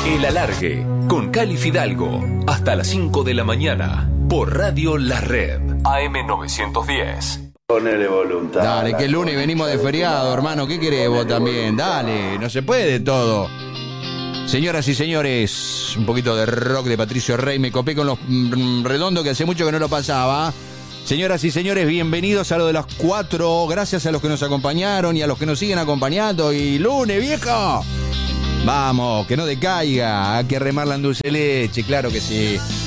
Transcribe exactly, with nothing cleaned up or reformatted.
El Alargue, con Cali Fidalgo, hasta las cinco de la mañana, por Radio La Red, A M novecientos diez. Ponele voluntad. Dale, que el lunes venimos de feriado, hermano. ¿Qué querés vos también? Dale, no se puede todo. Señoras y señores, un poquito de rock de Patricio Rey. Me copé con los mm, redondos que hace mucho que no lo pasaba. Señoras y señores, bienvenidos a lo de las cuatro. Gracias a los que nos acompañaron y a los que nos siguen acompañando. Y lunes, viejo. Vamos, que no decaiga. Hay que remarla en dulce leche, claro que sí.